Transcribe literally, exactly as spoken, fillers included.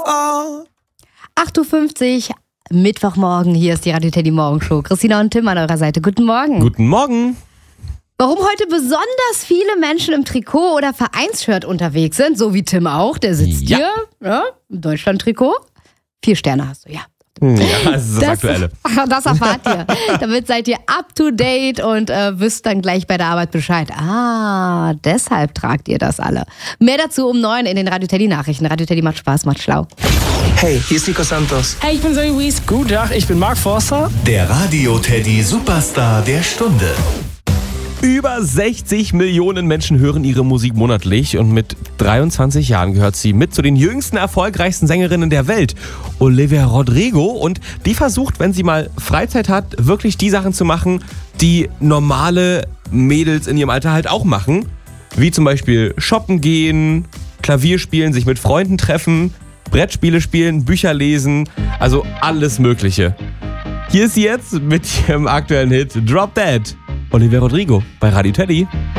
oh. acht Uhr fünfzig, Mittwochmorgen, hier ist die Radio Teddy Morgenshow. Christina und Tim an eurer Seite. Guten Morgen. Guten Morgen. Warum heute besonders viele Menschen im Trikot oder Vereinsshirt unterwegs sind, so wie Tim auch, der sitzt Ja. hier, ja, im Deutschland-Trikot. Vier Sterne hast du, ja. Ja, das ist das, Das, Aktuelle. das erfahrt ihr. Damit seid ihr up to date und äh, wisst dann gleich bei der Arbeit Bescheid. Ah, deshalb tragt ihr das alle. Mehr dazu um neun in den Radio Teddy Nachrichten. Radio Teddy macht Spaß, macht schlau. Hey, hier ist Nico Santos. Hey, ich bin Zoe Wies. Guten Tag, ich bin Mark Forster. Der Radio Teddy Superstar der Stunde. Über sechzig Millionen Menschen hören ihre Musik monatlich und mit dreiundzwanzig Jahren gehört sie mit zu den jüngsten, erfolgreichsten Sängerinnen der Welt. Olivia Rodrigo, und die versucht, wenn sie mal Freizeit hat, wirklich die Sachen zu machen, die normale Mädels in ihrem Alter halt auch machen. Wie zum Beispiel shoppen gehen, Klavier spielen, sich mit Freunden treffen, Brettspiele spielen, Bücher lesen, also alles Mögliche. Hier ist sie jetzt mit ihrem aktuellen Hit Drop Dead. Olivia Rodrigo bei Radio Teddy.